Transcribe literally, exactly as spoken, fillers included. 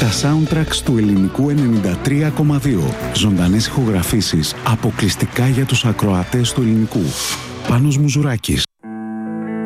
Τα soundtracks του Ελληνικού ενενήντα τρία κόμμα δύο. Ζωντανές ηχογραφήσεις αποκλειστικά για τους ακροατές του Ελληνικού. Πάνος Μουζουράκης.